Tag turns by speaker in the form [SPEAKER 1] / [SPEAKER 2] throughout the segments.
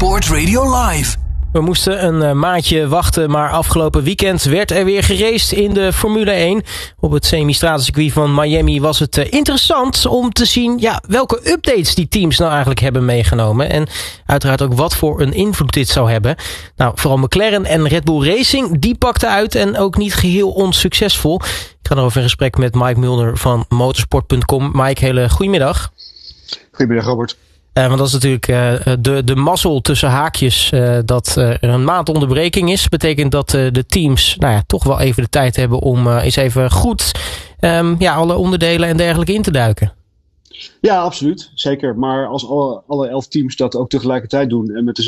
[SPEAKER 1] Motorsport Radio Live.
[SPEAKER 2] We moesten een maandje wachten, maar afgelopen weekend werd er weer geraced in de Formule 1. Op het semi-stratencircuit van Miami was het interessant om te zien welke updates die teams nou eigenlijk hebben meegenomen. En uiteraard ook wat voor een invloed dit zou hebben. Nou, vooral McLaren en Red Bull Racing, die pakten uit en ook niet geheel onsuccesvol. Ik ga erover in gesprek met Mike Mulder van motorsport.com. Mike, hele goedemiddag.
[SPEAKER 3] Goedemiddag, Robert.
[SPEAKER 2] Want dat is natuurlijk de mazzel tussen haakjes dat er een maand onderbreking is. Betekent dat de teams toch wel even de tijd hebben om eens even goed alle onderdelen en dergelijke in te duiken.
[SPEAKER 3] Ja, absoluut. Zeker. Maar als alle 11 teams dat ook tegelijkertijd doen en met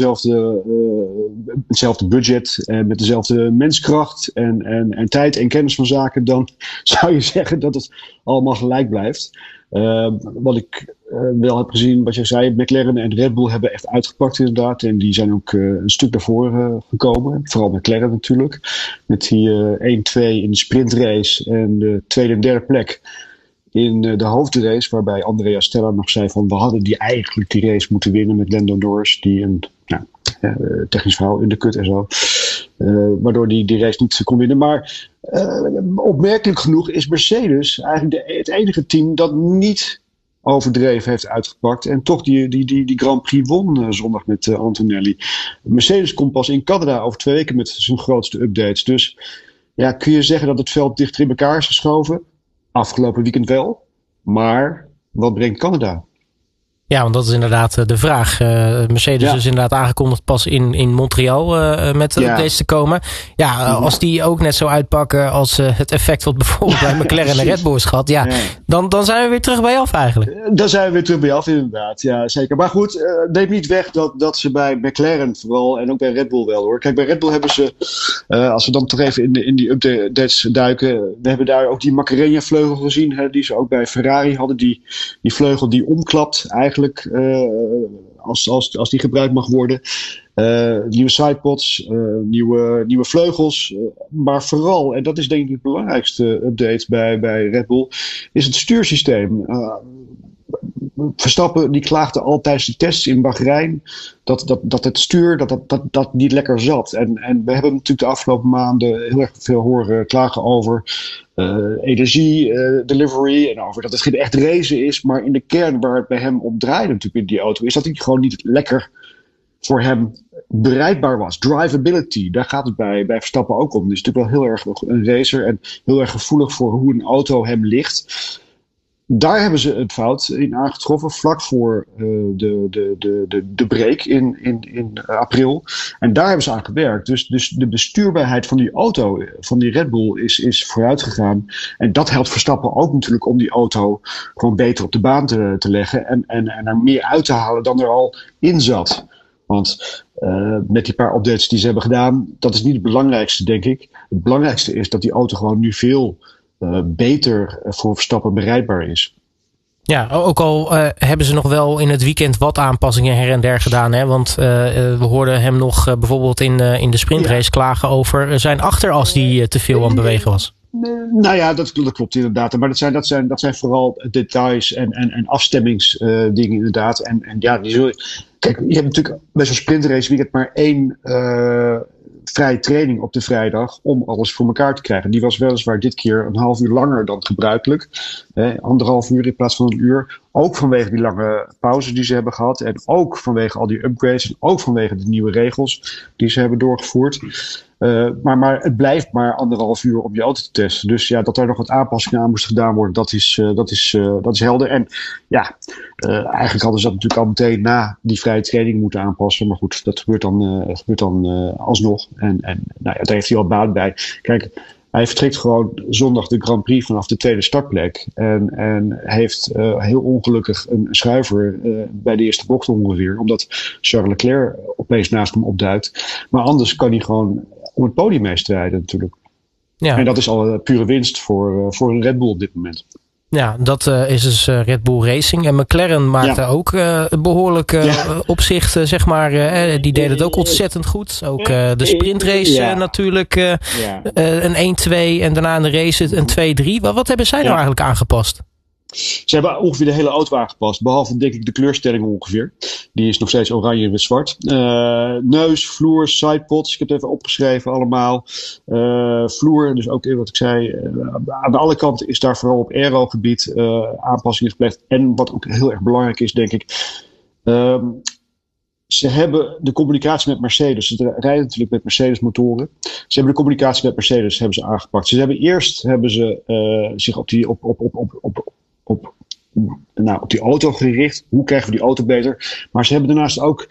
[SPEAKER 3] hetzelfde budget en met dezelfde menskracht en tijd en kennis van zaken, dan zou je zeggen dat het allemaal gelijk blijft. Wat ik wel heb gezien, wat je zei, McLaren en Red Bull hebben echt uitgepakt inderdaad. En die zijn ook een stuk naar voren gekomen. Vooral McLaren natuurlijk. Met die 1-2 in de sprintrace en de tweede en derde plek in de hoofdrace. Waarbij Andrea Stella nog zei van we hadden eigenlijk die race moeten winnen met Lando Norris. Die een technisch verhaal undercut en zo. Waardoor die race niet kon winnen. Maar opmerkelijk genoeg is Mercedes eigenlijk het enige team dat niet overdreven heeft uitgepakt. En toch die Grand Prix won zondag met Antonelli. Mercedes komt pas in Canada over 2 weken met zijn grootste updates. Dus kun je zeggen dat het veld dichter in elkaar is geschoven? Afgelopen weekend wel. Maar wat brengt Canada?
[SPEAKER 2] Ja, want dat is inderdaad de vraag. Mercedes is inderdaad aangekondigd pas in Montreal met updates te komen. Als die ook net zo uitpakken als het effect wat bijvoorbeeld bij McLaren en Red Bull is gehad. Dan zijn we weer terug bij af eigenlijk. Dan zijn we weer terug bij af inderdaad. Ja, zeker. Maar goed, neem niet weg dat ze bij McLaren vooral en ook bij Red Bull wel hoor. Kijk, bij Red Bull hebben ze, als we dan toch even in die updates duiken. We hebben daar ook die Macarena vleugel gezien. Die ze ook bij Ferrari hadden. Die vleugel die omklapt eigenlijk. Als die gebruikt mag worden. Nieuwe sidepods, nieuwe vleugels. Maar vooral, en dat is denk ik de belangrijkste update bij Red Bull, is het stuursysteem. Verstappen die klaagde al tijdens de tests in Bahrein dat het stuur dat niet lekker zat. En we hebben natuurlijk de afgelopen maanden heel erg veel horen klagen over energie, delivery en over dat het geen echt racen is. Maar in de kern waar het bij hem op draaide natuurlijk in die auto is dat hij gewoon niet lekker voor hem bereikbaar was. Drivability, daar gaat het bij Verstappen ook om. Het is natuurlijk wel heel erg een racer en heel erg gevoelig voor hoe een auto hem ligt. Daar hebben ze een fout in aangetroffen vlak voor de break in april. En daar hebben ze aan gewerkt. Dus de bestuurbaarheid van die auto, van die Red Bull, is vooruit gegaan. En dat helpt Verstappen ook natuurlijk om die auto gewoon beter op de baan te leggen. En er meer uit te halen dan er al in zat. Want met die paar updates die ze hebben gedaan, dat is niet het belangrijkste, denk ik. Het belangrijkste is dat die auto gewoon nu veel beter voor Verstappen bereikbaar is. Ja, ook al hebben ze nog wel in het weekend wat aanpassingen her en der gedaan. Hè? Want we hoorden hem nog bijvoorbeeld in de sprintrace klagen over zijn achteras die te veel aan het bewegen was.
[SPEAKER 3] Nou ja, dat klopt inderdaad. Maar dat zijn vooral details en afstemmingsdingen inderdaad. En die zullen. Kijk, je hebt natuurlijk bij zo'n sprintrace weekend maar 1 vrije training op de vrijdag om alles voor elkaar te krijgen. Die was weliswaar dit keer een half uur langer dan gebruikelijk. 1,5 uur in plaats van 1 uur. Ook vanwege die lange pauzes die ze hebben gehad. En ook vanwege al die upgrades. En ook vanwege de nieuwe regels die ze hebben doorgevoerd. Maar het blijft maar 1,5 uur om je auto te testen. Dus dat er nog wat aanpassingen aan moesten gedaan worden, dat is helder. En eigenlijk hadden ze dat natuurlijk al meteen na die vrije training moeten aanpassen. Maar goed, dat gebeurt dan alsnog. En daar heeft hij al baat bij. Kijk, hij vertrekt gewoon zondag de Grand Prix vanaf de tweede startplek. En heeft heel ongelukkig een schuiver bij de eerste bocht ongeveer. Omdat Charles Leclerc opeens naast hem opduikt. Maar anders kan hij gewoon om het podium meestrijden natuurlijk. Ja. En dat is al pure winst voor een Red Bull op dit moment.
[SPEAKER 2] Ja, dat is dus Red Bull Racing. En McLaren maakte ook behoorlijk opzicht, zeg maar. Die deden het ook ontzettend goed. Ook de sprintrace natuurlijk. Een 1-2 en daarna in de race een 2-3. Wat hebben zij nou eigenlijk aangepast? Ze hebben ongeveer de hele auto aangepast. Behalve, denk ik, de kleurstelling ongeveer. Die is nog steeds oranje met zwart. Neus, vloer, sidepods. Ik heb het even opgeschreven allemaal. Vloer, dus ook wat ik zei. Aan de alle kanten is daar vooral op aerogebied aanpassing gepleegd. En wat ook heel erg belangrijk is, denk ik. Ze hebben de communicatie met Mercedes. Ze rijden natuurlijk met Mercedes motoren. Ze hebben de communicatie met Mercedes aangepakt. Ze hebben zich op die auto gericht. Hoe krijgen we die auto beter? Maar ze hebben daarnaast ook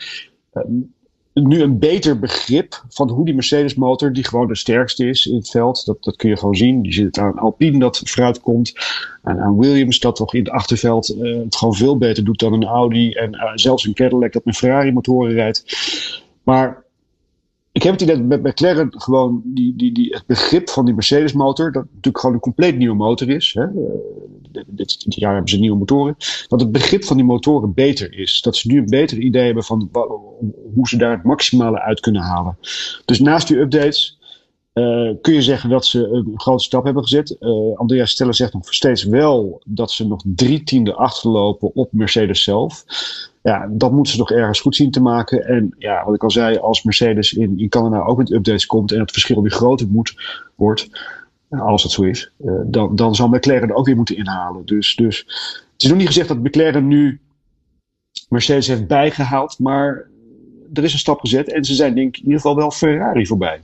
[SPEAKER 2] nu een beter begrip van hoe die Mercedes motor, die gewoon de sterkste is in het veld. Dat kun je gewoon zien. Die zit aan Alpine dat vooruit komt. En aan Williams dat toch in het achterveld het gewoon veel beter doet dan een Audi. En zelfs een Cadillac dat met Ferrari motoren rijdt. Maar ik heb het idee dat met McLaren gewoon het begrip van die Mercedes motor, dat natuurlijk gewoon een compleet nieuwe motor is. Hè. Dit jaar hebben ze nieuwe motoren. Dat het begrip van die motoren beter is. Dat ze nu een beter idee hebben van hoe ze daar het maximale uit kunnen halen. Dus naast die updates kun je zeggen dat ze een grote stap hebben gezet. Andreas Stella zegt nog steeds wel dat ze nog 3/10 achterlopen op Mercedes zelf. Ja, dat moeten ze nog ergens goed zien te maken. En ja, wat ik al zei, als Mercedes in Canada ook met updates komt en het verschil weer groter wordt, als dat zo is, dan zal McLaren er ook weer moeten inhalen. Dus het is nog niet gezegd dat McLaren nu Mercedes heeft bijgehaald, maar er is een stap gezet en ze zijn denk ik in ieder geval wel Ferrari voorbij.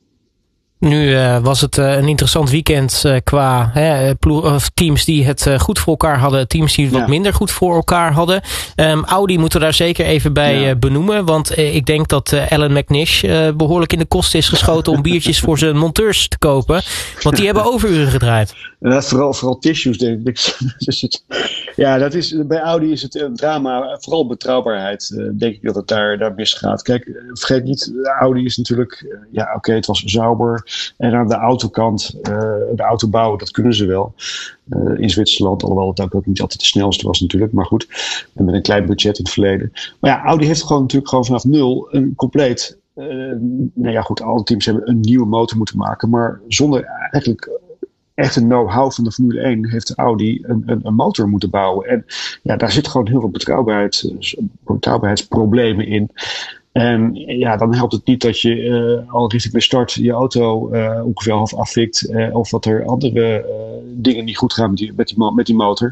[SPEAKER 1] Nu was het een interessant weekend qua teams die het goed voor elkaar hadden. Teams die het wat minder goed voor elkaar hadden. Audi moeten we daar zeker even bij benoemen. Want ik denk dat Alan McNish behoorlijk in de kosten is geschoten om biertjes voor zijn monteurs te kopen. Want die hebben overuren gedraaid.
[SPEAKER 2] Vooral tissues denk ik. Ja, bij Audi is het een drama. Vooral betrouwbaarheid denk ik dat het daar misgaat. Kijk, vergeet niet, Audi is natuurlijk, het was Sauber. En aan de autokant, de auto bouwen, dat kunnen ze wel. In Zwitserland, alhoewel het ook niet altijd de snelste was natuurlijk. Maar goed, en met een klein budget in het verleden. Maar ja, Audi heeft natuurlijk gewoon vanaf nul een compleet. Alle teams hebben een nieuwe motor moeten maken. Maar zonder eigenlijk echt een know-how van de Formule 1 heeft Audi een motor moeten bouwen. En ja, daar zit gewoon heel veel betrouwbaarheidsproblemen in. En ja, dan helpt het niet dat je al richting de start je auto ongeveer half afvikt. Of dat er andere dingen niet goed gaan met die motor.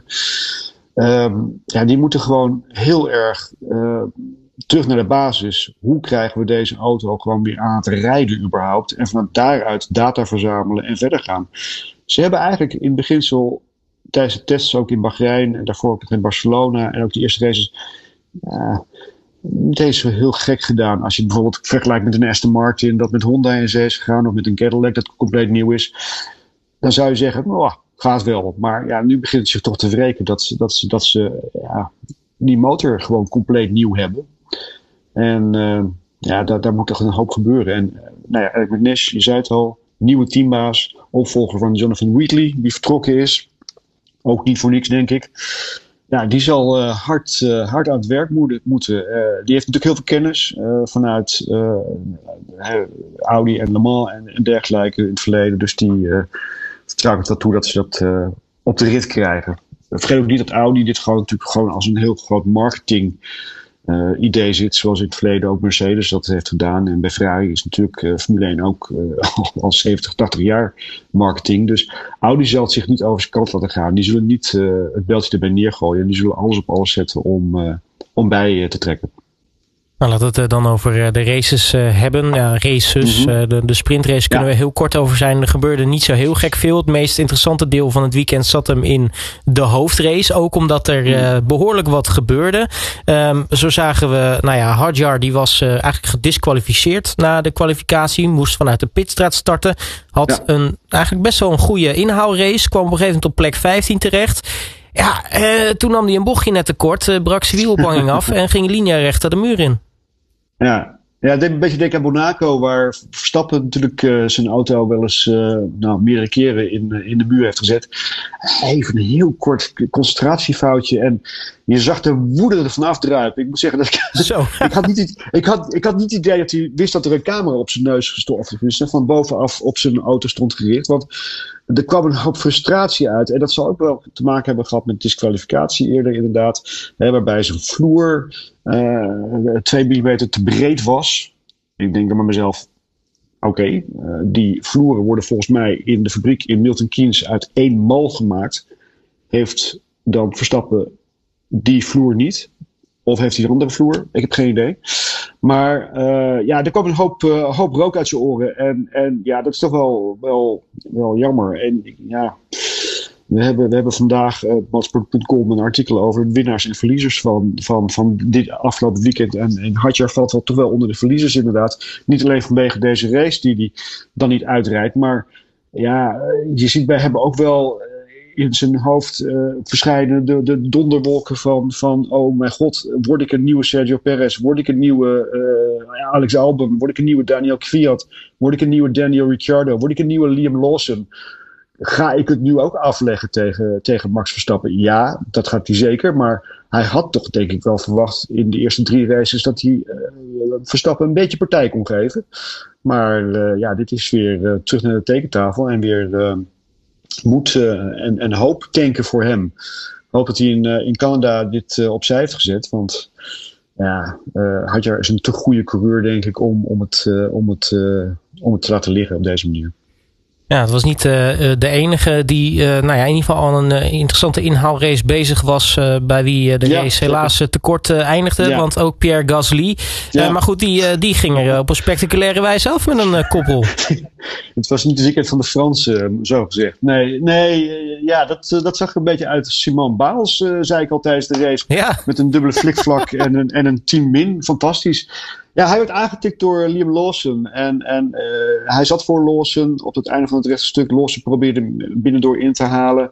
[SPEAKER 2] Die moeten gewoon heel erg terug naar de basis. Hoe krijgen we deze auto gewoon weer aan het rijden überhaupt? En vanuit daaruit data verzamelen en verder gaan. Ze hebben eigenlijk in het beginsel tijdens de tests ook in Bahrein en daarvoor ook in Barcelona en ook de eerste races niet eens zo heel gek gedaan. Als je bijvoorbeeld vergelijkt met een Aston Martin dat met Honda in zee is gegaan of met een Cadillac dat compleet nieuw is, dan zou je zeggen, gaat wel. Maar ja, nu begint het zich toch te wreken dat ze die motor gewoon compleet nieuw hebben. En daar moet toch een hoop gebeuren. En Eric McNish, je zei het al, nieuwe teambaas, opvolger van Jonathan Wheatley, die vertrokken is. Ook niet voor niks, denk ik. Ja, die zal hard aan het werk moeten. Die heeft natuurlijk heel veel kennis vanuit Audi en Le Mans en dergelijke in het verleden. Dus die vertrouw ik dat toe dat ze dat op de rit krijgen. Vergeet ook niet dat Audi dit natuurlijk gewoon als een heel groot marketing idee zit, zoals in het verleden ook Mercedes dat heeft gedaan. En bij Ferrari is natuurlijk Formule 1 ook al 70, 80 jaar marketing. Dus Audi zal het zich niet over zijn kant laten gaan. Die zullen niet het beltje erbij neergooien. En die zullen alles op alles zetten om bij te trekken.
[SPEAKER 1] Nou, laten we het dan over de races hebben. Ja, races. De sprintrace kunnen we heel kort over zijn. Er gebeurde niet zo heel gek veel. Het meest interessante deel van het weekend zat hem in de hoofdrace. Ook omdat er behoorlijk wat gebeurde. Zo zagen we, Hadjar die was eigenlijk gedisqualificeerd na de kwalificatie. Moest vanuit de pitstraat starten. Had eigenlijk best wel een goede inhaalrace. Kwam op een gegeven moment op plek 15 terecht. Ja, toen nam hij een bochtje net te kort. Brak zijn wielophanging af en ging linearecht de muur in.
[SPEAKER 2] Ja, het deed een beetje denken aan Monaco, waar Verstappen natuurlijk zijn auto wel eens meerdere keren in de muur heeft gezet. Even een heel kort concentratiefoutje en je zag de woede ervan afdruipen. Ik moet zeggen dat ik had niet het idee dat hij wist dat er een camera op zijn neus gestopt is, van bovenaf op zijn auto stond gericht. Want er kwam een hoop frustratie uit. En dat zal ook wel te maken hebben gehad met disqualificatie eerder inderdaad. Waarbij zijn vloer 2 millimeter te breed was. Ik denk dan bij mezelf, oké, die vloeren worden volgens mij in de fabriek in Milton Keynes uit 1 mol gemaakt. Heeft dan Verstappen die vloer niet? Of heeft hij een andere vloer? Ik heb geen idee. Maar er kwam een hoop rook uit zijn oren. En ja, dat is toch wel jammer. En ja, we hebben vandaag op motorsport.com een artikel over de winnaars en verliezers van dit afgelopen weekend. En Hadjar valt wel toch wel onder de verliezers inderdaad. Niet alleen vanwege deze race die hij dan niet uitrijdt. Maar ja, je ziet, wij hebben ook wel in zijn hoofd verschijnen de donderwolken van oh mijn god, word ik een nieuwe Sergio Perez, word ik een nieuwe Alex Albon, word ik een nieuwe Daniel Kvyat, word ik een nieuwe Daniel Ricciardo, word ik een nieuwe Liam Lawson. Ga ik het nu ook afleggen tegen Max Verstappen? Ja, dat gaat hij zeker, maar hij had toch denk ik wel verwacht in de eerste 3 races dat hij Verstappen een beetje partij kon geven. Maar dit is weer terug naar de tekentafel en weer moed en hoop tanken voor hem. Ik hoop dat hij in Canada dit opzij heeft gezet. Want ja, Hadjar is een te goede coureur, denk ik, om het te laten liggen op deze manier.
[SPEAKER 1] Ja, het was niet de enige die in ieder geval al een interessante inhaalrace bezig was. Bij wie de race helaas tekort eindigde. Ja. Want ook Pierre Gasly. Ja. Maar goed, die ging er op een spectaculaire wijze af met een koppel.
[SPEAKER 2] Het was niet de weekend van de Fransen, zo gezegd. Nee, dat zag er een beetje uit. Simone Biles, zei ik al tijdens de race. Ja. Met een dubbele flikvlak en een team min. Fantastisch. Ja, hij werd aangetikt door Liam Lawson. En hij zat voor Lawson op het einde van het rechte stuk. Lawson probeerde hem binnendoor in te halen.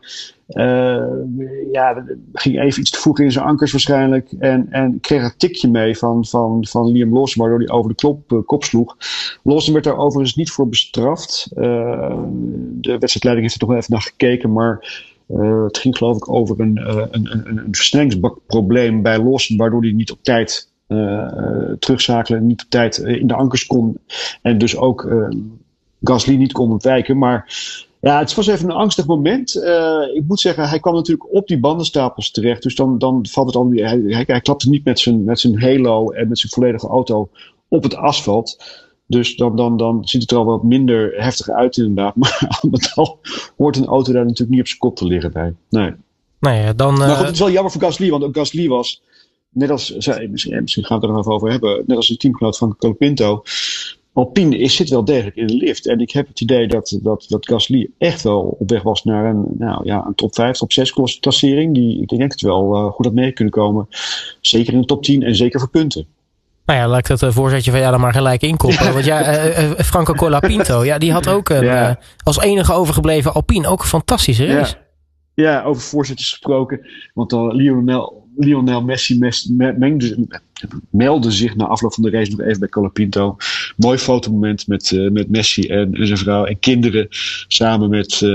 [SPEAKER 2] Ging even iets te vroeg in zijn ankers waarschijnlijk. En kreeg een tikje mee van Liam Lawson, waardoor hij over de kop sloeg. Lawson werd daar overigens niet voor bestraft. De wedstrijdleiding heeft er toch wel even naar gekeken, maar het ging geloof ik over een versnellingsbakprobleem bij Lawson, waardoor hij niet op tijd terugschakelen, niet op tijd in de ankers kon en dus ook Gasly niet kon ontwijken. Maar ja, het was even een angstig moment. Ik moet zeggen, hij kwam natuurlijk op die bandenstapels terecht, dus dan valt het al. Hij klapte niet met zijn halo en met zijn volledige auto op het asfalt. Dus dan ziet het er al wat minder heftig uit inderdaad. Maar al met al hoort een auto daar natuurlijk niet op zijn kop te liggen bij. Nee.
[SPEAKER 1] Nou ja, dan,
[SPEAKER 2] maar goed, het is wel jammer voor Gasly, want ook Gasly was, net als, misschien gaan we het er nog even over hebben, net als de teamgenoot van Colapinto, Alpine zit wel degelijk in de lift. En ik heb het idee dat Gasly echt wel op weg was naar een top 5, top 6 klassering. Ik denk dat het wel goed had mee kunnen komen. Zeker in de top 10 en zeker voor punten.
[SPEAKER 1] Nou ja, laat ik dat voorzetje van dan maar gelijk inkoppelen. Want Franco Colapinto, die had ook als enige overgebleven Alpine ook een fantastische race.
[SPEAKER 2] Ja, over voorzetjes gesproken. Want Lionel Messi meldde zich na afloop van de race nog even bij Colapinto. Mooi fotomoment met Messi en zijn vrouw en kinderen samen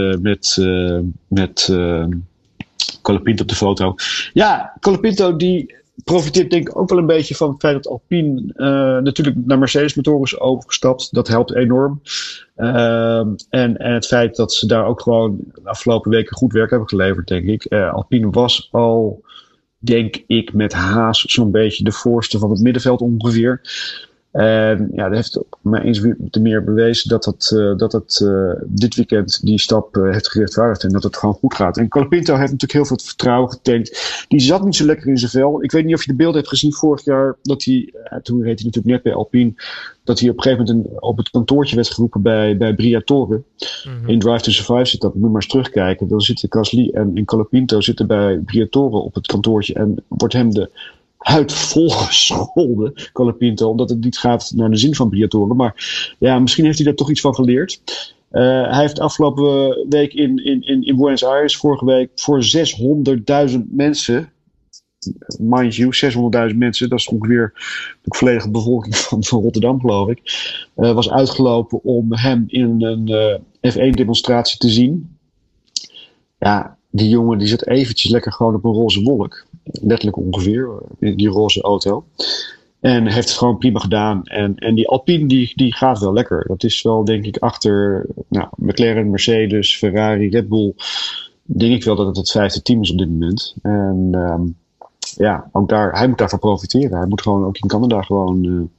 [SPEAKER 2] met Colapinto op de foto. Ja, Colapinto die profiteert denk ik ook wel een beetje van het feit dat Alpine natuurlijk naar Mercedes motoren is overgestapt. Dat helpt enorm. En het feit dat ze daar ook gewoon de afgelopen weken goed werk hebben geleverd, denk ik. Alpine was al, denk ik, met Haas zo'n beetje de voorste van het middenveld ongeveer. En dat heeft mij eens te meer bewezen dat het dit weekend die stap heeft gerechtvaardigd en dat het gewoon goed gaat. En Colapinto heeft natuurlijk heel veel vertrouwen getankt. Die zat niet zo lekker in zijn vel. Ik weet niet of je de beelden hebt gezien vorig jaar, dat hij, toen reed hij natuurlijk net bij Alpine, dat hij op een gegeven moment op het kantoortje werd geroepen bij Briatore. Mm-hmm. In Drive to Survive zit dat, moet je maar eens terugkijken. Dan zitten Gasly en Colapinto zitten bij Briatore op het kantoortje en wordt hem de huid volgescholden, Colapinto, omdat het niet gaat naar de zin van Briatore. Maar ja, misschien heeft hij daar toch iets van geleerd. Hij heeft afgelopen week in Buenos Aires, vorige week, voor 600.000 mensen, mind you, 600.000 mensen, dat is ongeveer de volledige bevolking van Rotterdam, geloof ik, was uitgelopen om hem in een F1-demonstratie te zien. Ja, die jongen die zit eventjes lekker gewoon op een roze wolk. Letterlijk ongeveer, in die roze auto. En heeft het gewoon prima gedaan. En die Alpine die gaat wel lekker. Dat is wel denk ik achter McLaren, Mercedes, Ferrari, Red Bull. Denk ik wel dat het 5e team is op dit moment. En ook hij moet daarvan profiteren. Hij moet gewoon ook in Canada gewoon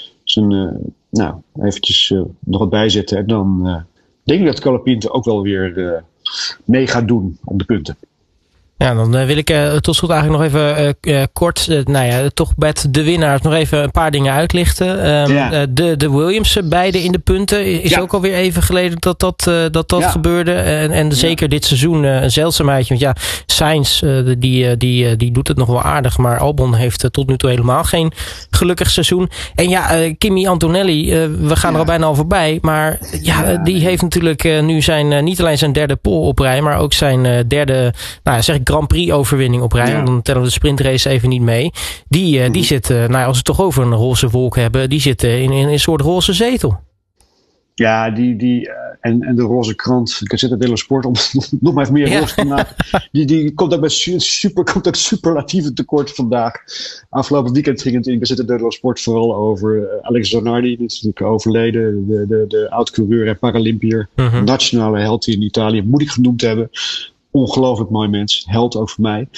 [SPEAKER 2] eventjes nog wat bijzetten. En dan denk ik dat Colapinto ook wel weer mee gaat doen om de punten.
[SPEAKER 1] Ja, dan wil ik tot slot eigenlijk nog even kort, toch met de winnaars nog even een paar dingen uitlichten. De Williams beide in de punten. Is ook alweer even geleden dat gebeurde. En zeker dit seizoen een zeldzaamheidje. Want Sainz die doet het nog wel aardig. Maar Albon heeft tot nu toe helemaal geen gelukkig seizoen. En Kimi Antonelli, we gaan er al bijna al voorbij. Maar die heeft natuurlijk nu niet alleen zijn derde pole op rij. Maar ook zijn derde, Grand Prix overwinning op rij. Dan tellen we de sprintrace even niet mee. Die zit, als we het toch over een roze wolk hebben, die zit in een soort roze zetel.
[SPEAKER 2] Ja, en de roze krant, Gazzetta dello Sport, om nog maar even meer roze te maken. Die komt ook met superlatieve tekort vandaag. Afgelopen weekend ging het in Gazzetta dello Sport vooral over Alex Zanardi. Dit is natuurlijk overleden, de oud-coureur en Paralympiër. Nationale held in Italië, moet ik genoemd hebben. Ongelooflijk mooi mens. Held ook voor mij.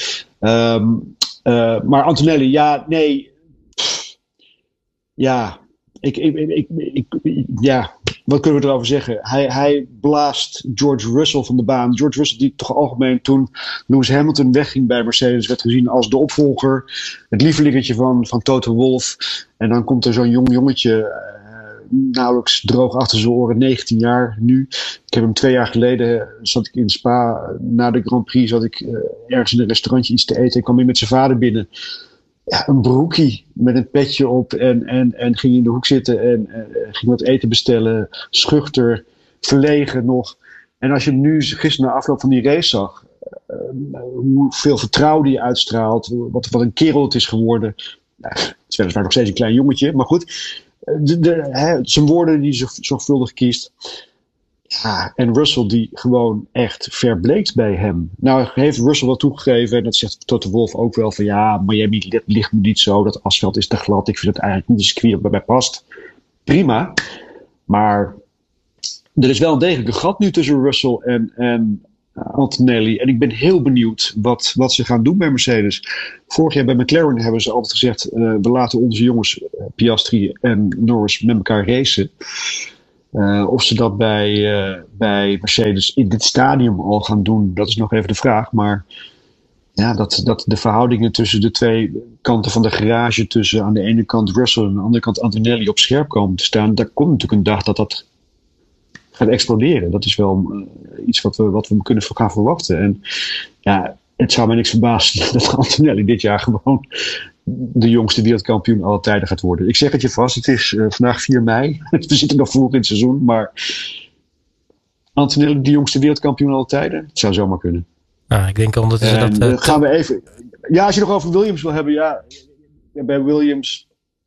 [SPEAKER 2] Maar Antonelli, wat kunnen we erover zeggen? Hij blaast George Russell van de baan. George Russell die toch algemeen toen Lewis Hamilton wegging bij Mercedes werd gezien als de opvolger. Het lievelingetje van Toto Wolff. En dan komt er zo'n jong jongetje nauwelijks droog achter zijn oren, 19 jaar nu. Ik heb hem 2 jaar geleden, zat ik in Spa, na de Grand Prix zat ik ergens in een restaurantje iets te eten. Ik kwam weer met zijn vader binnen. Ja, een broekie met een petje op en ging in de hoek zitten en ging wat eten bestellen. Schuchter, verlegen nog. En als je hem nu gisteren na afloop van die race zag, hoeveel vertrouwen die uitstraalt, wat een kerel het is geworden. Het is weliswaar nog steeds een klein jongetje, maar goed. Zijn woorden die zorgvuldig kiest. Ja, en Russell die gewoon echt verbleekt bij hem. Nou heeft Russell wel toegegeven, en dat zegt Toto Wolff ook wel, van Miami ligt me niet zo, dat asfalt is te glad, ik vind het eigenlijk niet een circuit dat bij mij past. Prima, maar er is wel een degelijk een gat nu tussen Russell en Antonelli. En ik ben heel benieuwd wat ze gaan doen bij Mercedes. Vorig jaar bij McLaren hebben ze altijd gezegd, we laten onze jongens Piastri en Norris met elkaar racen. Of ze dat bij Mercedes in dit stadium al gaan doen, dat is nog even de vraag. Maar dat de verhoudingen tussen de twee kanten van de garage, tussen aan de ene kant Russell en aan de andere kant Antonelli op scherp komen te staan, daar komt natuurlijk een dag dat gaat exploderen. Dat is wel iets wat we kunnen gaan verwachten. En het zou mij niks verbazen dat Antonelli dit jaar gewoon de jongste wereldkampioen aller tijden gaat worden. Ik zeg het je vast, het is vandaag 4 mei. We zitten nog vroeg in het seizoen, maar Antonelli de jongste wereldkampioen aller tijden? Het zou zomaar kunnen.
[SPEAKER 1] Ik denk ondertussen dat...
[SPEAKER 2] gaan we even... Ja, als je nog over Williams wil hebben, bij Williams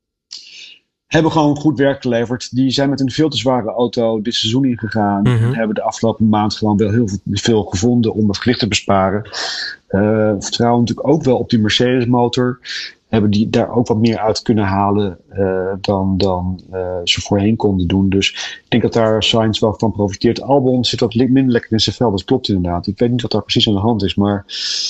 [SPEAKER 2] hebben gewoon goed werk geleverd. Die zijn met een veel te zware auto dit seizoen ingegaan. En hebben de afgelopen maand gewoon wel heel veel gevonden om het gewicht te besparen. Vertrouwen natuurlijk ook wel op die Mercedes motor. Hebben die daar ook wat meer uit kunnen halen dan ze voorheen konden doen. Dus ik denk dat daar Sainz wel van profiteert. Albon zit wat minder lekker in zijn vel. Dat klopt inderdaad. Ik weet niet wat daar precies aan de hand is. Maar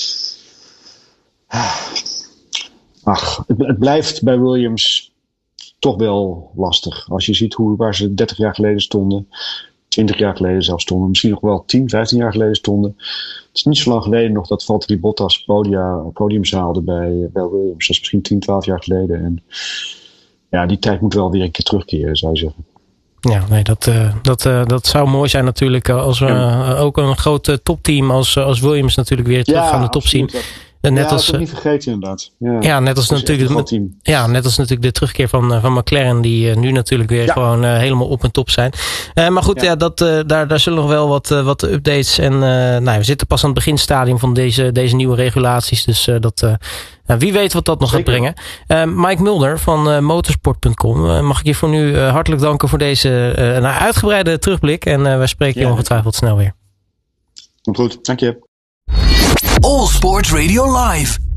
[SPEAKER 2] het blijft bij Williams toch wel lastig. Als je ziet waar ze 30 jaar geleden stonden, 20 jaar geleden zelfs stonden, misschien nog wel 10, 15 jaar geleden stonden. Het is niet zo lang geleden nog dat Valtteri Bottas podiums haalde bij Williams. Dat is misschien 10, 12 jaar geleden. En die tijd moet wel weer een keer terugkeren, zou je zeggen.
[SPEAKER 1] Ja, nee, dat zou mooi zijn natuurlijk als we ook een groot topteam als Williams natuurlijk weer terug aan de top zien.
[SPEAKER 2] Net als, dat niet vergeten inderdaad.
[SPEAKER 1] Net als natuurlijk de terugkeer van McLaren, die nu natuurlijk weer gewoon helemaal op en top zijn. Maar goed, daar zullen nog wel wat updates. En we zitten pas aan het beginstadium van deze nieuwe regulaties. Dus wie weet wat dat nog gaat brengen. Mike Mulder van motorsport.com. Mag ik je voor nu hartelijk danken voor deze uitgebreide terugblik. En wij spreken je ongetwijfeld snel weer.
[SPEAKER 2] Komt goed, dank je.
[SPEAKER 4] All Sports Radio Live.